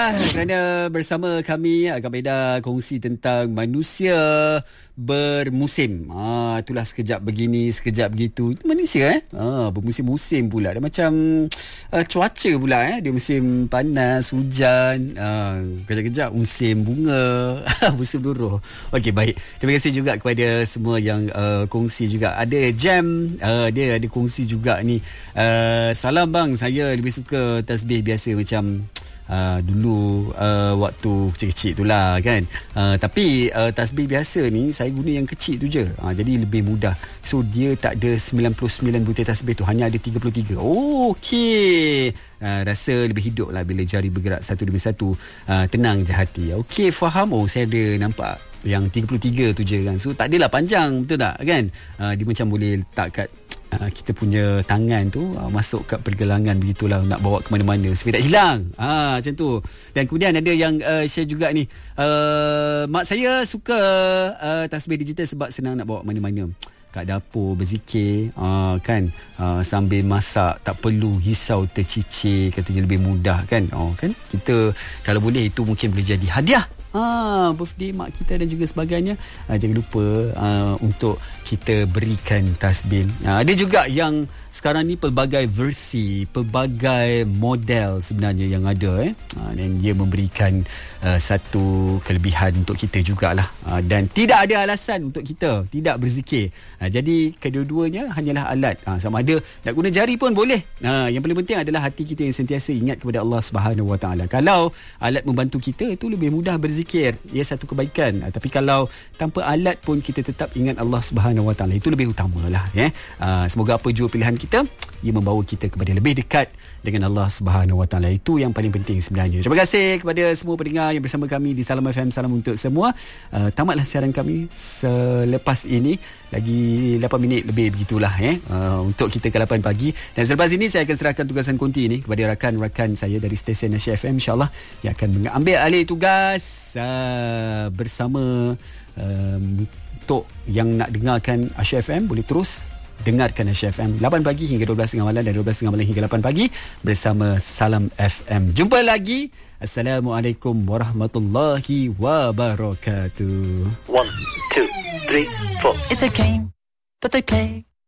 kerana bersama kami Kak Beda kongsi tentang manusia bermusim. Itulah sekejap begini, sekejap begitu. Itu manusia bermusim-musim pula. Dia macam cuaca pula dia musim panas, hujan, kejap-kejap musim bunga, musim luruh. Okey, baik. Terima kasih juga kepada semua yang kongsi juga. Ada Jam, dia ada kongsi juga ni. Salam bang, saya lebih suka tasbih biasa macam dulu waktu kecil-kecil tu lah kan. Tapi tasbih biasa ni saya guna yang kecil tu je. Jadi lebih mudah. So dia tak ada 99 butir tasbih tu, hanya ada 33. Okey. Rasa lebih hidup lah bila jari bergerak satu demi satu. Tenang je hati. Okey, faham. Saya ada nampak yang 33 tu je kan. So tak adalah panjang, betul tak kan? Dia macam boleh letak kat kita punya tangan tu, masuk kat pergelangan begitulah, nak bawa ke mana-mana supaya tak hilang. Macam tu. Dan kemudian ada yang share juga ni, mak saya suka tasbih digital sebab senang nak bawa mana-mana. Kat dapur berzikir kan, sambil masak, tak perlu risau tercicir, katanya lebih mudah kan. Kan kita kalau boleh itu mungkin boleh jadi hadiah birthday mak kita dan juga sebagainya. Jangan lupa untuk kita berikan tasbih. Ada juga yang sekarang ni pelbagai versi, pelbagai model sebenarnya yang ada dan dia memberikan satu kelebihan untuk kita jugalah, dan tidak ada alasan untuk kita tidak berzikir. Jadi kedua-duanya hanyalah alat. Sama ada nak guna jari pun boleh. Yang paling penting adalah hati kita yang sentiasa ingat kepada Allah Subhanahu Wa Taala. Kalau alat membantu kita, itu lebih mudah berzikir. Ia satu kebaikan. Tapi kalau tanpa alat pun kita tetap ingat Allah Subhanahu Wa Taala, itu lebih utamalah semoga apa jua pilihan kita, ia membawa kita kepada lebih dekat dengan Allah Subhanahu Wa Taala. Itu yang paling penting sebenarnya. Terima kasih kepada semua pendengar yang bersama kami di Salam FM. Salam untuk semua. Tamatlah siaran kami selepas ini. Lagi 8 minit lebih begitulah untuk kita ke 8 pagi. Dan selepas ini saya akan serahkan tugasan konti ini kepada rakan-rakan saya dari stesen Asia FM, insyaAllah, yang akan mengambil alih tugas bersama. Untuk yang nak dengarkan Asia FM, boleh terus dengarkan Asia FM 8 pagi hingga 12.30 malam dan 12.30 malam hingga 8 pagi bersama Salam FM. Jumpa lagi. Assalamualaikum warahmatullahi wabarakatuh. 1, 2, 3, 4. It's a game that they play